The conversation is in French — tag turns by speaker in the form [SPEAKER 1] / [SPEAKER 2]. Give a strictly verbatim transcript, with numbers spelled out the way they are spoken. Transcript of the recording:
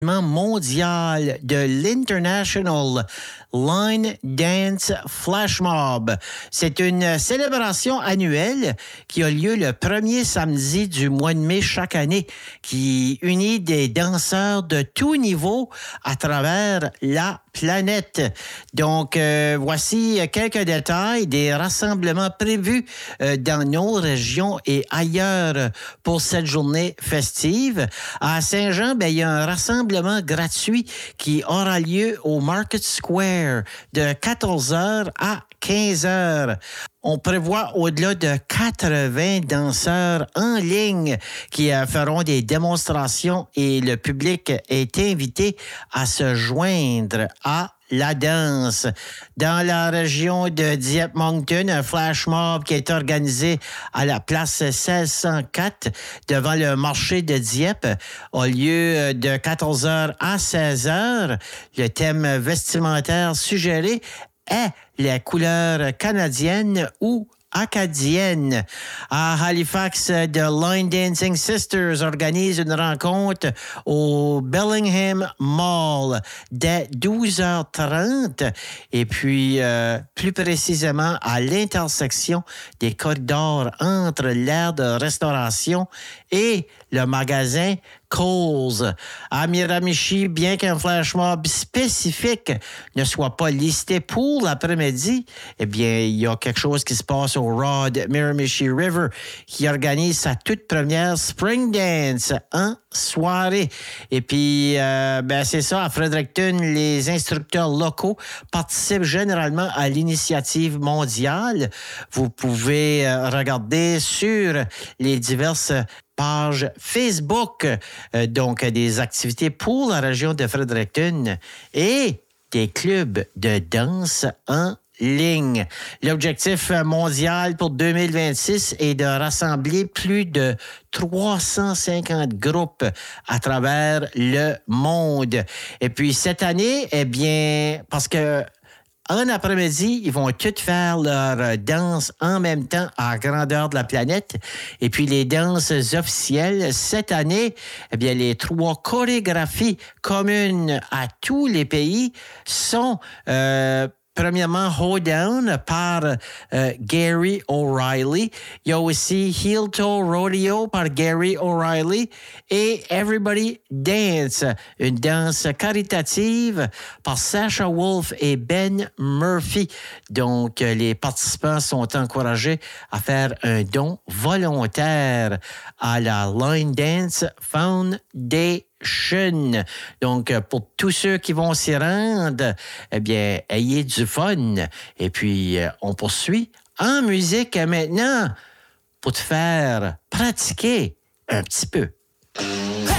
[SPEAKER 1] mondial de l'International Line Dance Flash Mob. C'est une célébration annuelle qui a lieu le premier samedi du mois de mai chaque année, qui unit des danseurs de tous niveaux à travers la planète. Donc, euh, voici quelques détails des rassemblements prévus euh, dans nos régions et ailleurs pour cette journée festive. À Saint-Jean, ben, il y a un rassemblement gratuit qui aura lieu au Market Square de quatorze heures à quinze heures. On prévoit au-delà de quatre-vingts danseurs en ligne qui euh, feront des démonstrations et le public est invité à se joindre à la danse. Dans la région de Dieppe-Moncton, un flash mob qui est organisé à la place seize cent quatre devant le marché de Dieppe a lieu de quatorze heures à seize heures. Le thème vestimentaire suggéré est la couleur canadienne ou acadienne. À Halifax, The Line Dancing Sisters organise une rencontre au Bellingham Mall dès douze heures trente et puis euh, plus précisément à l'intersection des corridors entre l'aire de restauration et le magasin Coles. À Miramichi, bien qu'un flash mob spécifique ne soit pas listé pour l'après-midi, eh bien, il y a quelque chose qui se passe au Rod Miramichi River qui organise sa toute première Spring Dance en soirée. Et puis, euh, ben, c'est ça, à Fredericton, les instructeurs locaux participent généralement à l'initiative mondiale. Vous pouvez euh, regarder sur les diverses page Facebook, euh, donc des activités pour la région de Fredericton et des clubs de danse en ligne. L'objectif mondial pour deux mille vingt-six est de rassembler plus de trois cent cinquante groupes à travers le monde. Et puis cette année, eh bien, parce que en après-midi, ils vont tous faire leur danse en même temps à la grandeur de la planète. Et puis, les danses officielles, cette année, eh bien, les trois chorégraphies communes à tous les pays sont... Euh, Premièrement, Hold Down par euh, Gary O'Reilly. Il y a aussi Heel Toe Rodeo par Gary O'Reilly et Everybody Dance, une danse caritative par Sasha Wolf et Ben Murphy. Donc, les participants sont encouragés à faire un don volontaire à la Line Dance Foundation. Donc, pour tous ceux qui vont s'y rendre, eh bien, ayez du fun. Et puis, on poursuit en musique maintenant pour te faire pratiquer un petit peu.